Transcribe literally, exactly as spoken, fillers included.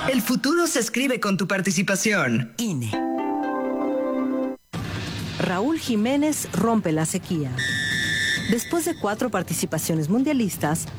El futuro se escribe con tu participación. I N E. Raúl Jiménez rompe la sequía. Después de cuatro participaciones mundialistas,